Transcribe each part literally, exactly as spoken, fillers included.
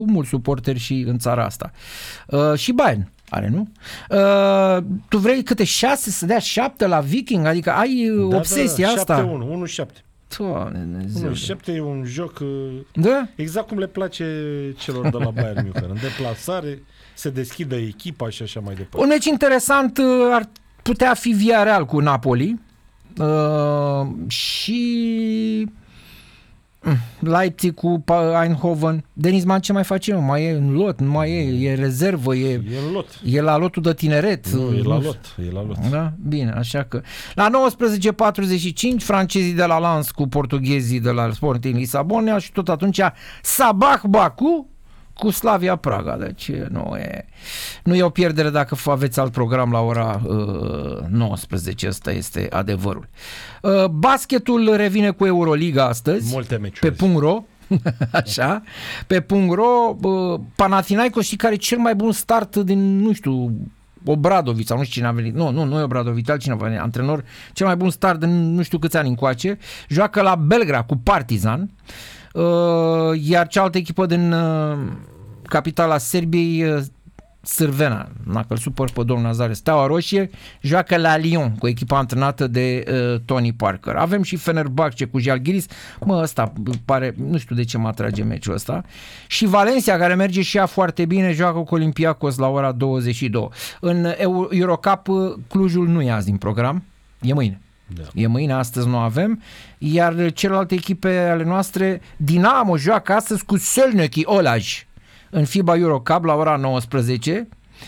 mulți suporteri și în țara asta. Uh, și Bayern are, nu? Uh, tu vrei câte șase să dea șapte la Viking? Adică ai da, obsesia da, asta? șapte unu, unu șapte. Doamne, șapte e un joc da? exact cum le place celor de la Bayern München. În deplasare se deschidă echipa și așa mai departe. Un meci interesant ar putea fi Villarreal cu Napoli uh, și Leipzig cu Eindhoven. Denisman ce mai face? Mai e în lot, nu mai e, e rezervă, e, e în lot. E la lotul de tineret. Nu, e la lot, e la lot. Da? Bine, așa că la nouăsprezece patruzeci și cinci francezii de la Lens cu portughezii de la Sporting Lisabona și tot atunci Sabah Baku cu Slavia Praga. Deci nu e, nu e o pierdere dacă aveți alt program la ora uh, nouăsprezece. Ăsta este adevărul. Uh, basketul revine cu Euroliga astăzi. Multe meciuri. Pe punct ro. Așa. Pe punct ro. Uh, Panathinaikos, și care e cel mai bun start din, nu știu, Obradović sau nu știu cine a venit. Nu, nu, nu e Obradović, altcineva, antrenor. Cel mai bun start din nu știu câți ani încoace. Joacă la Belgrad cu Partizan. Uh, iar cealaltă echipă din uh, capitala Serbiei, uh, Sârvena, n-a călsut pe domnul Nazare, Steaua Roșie, joacă la Lyon cu echipa antrenată de uh, Tony Parker. Avem și Fenerbahce cu Žalgiris. Mă, ăsta pare, nu știu de ce mă atrage meciul ăsta. Și Valencia, care merge și ea foarte bine, joacă cu Olympiacos la ora douăzeci și două. În Eurocup, Clujul nu e azi din program, e mâine. Da. E mâine, astăzi nu avem. Iar celelalte echipe ale noastre, Dinamo joacă astăzi cu Sölnöki Olaj în FIBA Eurocup la ora nouăsprezece.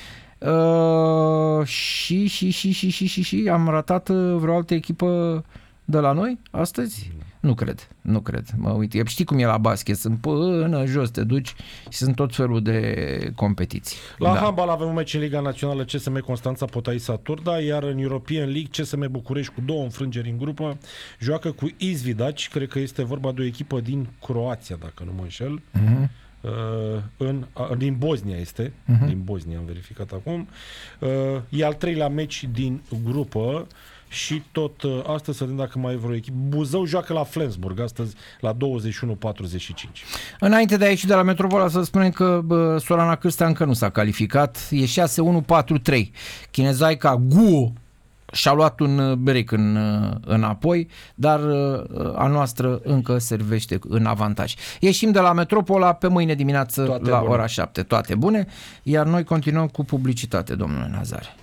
Uh, și, și, și, și, și, și, și am ratat vreo altă echipă de la noi astăzi? Nu cred, nu cred. Mă uit. Știi cum e la basket, sunt până jos te duci și sunt tot felul de competiții. La da. handbal avem un meci în Liga Națională C S M Constanța Potaisa Turda, iar în European League C S M București cu două înfrângeri în grupă joacă cu Izvidaci, cred că este vorba de o echipă din Croația, dacă nu mă înșel. Uh-huh. Uh, în, uh, din Bosnia este, uh-huh. din Bosnia am verificat acum. Uh, e al treilea meci din grupă. Și tot uh, astăzi să vedem dacă mai e vreo echipă. Buzău joacă la Flensburg astăzi la douăzeci și unu patruzeci și cinci. Înainte de a ieși de la Metropola, să spunem că bă, Sorana Cârstea încă nu s-a calificat. E șase unu patru trei. Chinezaica Guo și-a luat un break în, înapoi, dar a noastră încă servește în avantaj. Ieșim de la Metropola pe mâine dimineață. Toate la bune. Ora șapte. Toate bune. Iar noi continuăm cu publicitate, domnule Nazare.